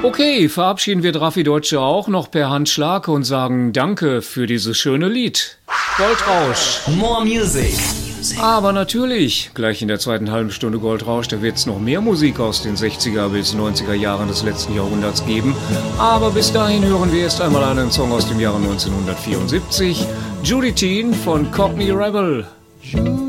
Okay, verabschieden wir Drafi Deutsche auch noch per Handschlag und sagen Danke für dieses schöne Lied. Goldrausch. More Music. Aber natürlich, gleich in der zweiten halben Stunde Goldrausch, da wird es noch mehr Musik aus den 60er bis 90er Jahren des letzten Jahrhunderts geben. Aber bis dahin hören wir erst einmal einen Song aus dem Jahre 1974. Judy Teen von Cockney Rebel.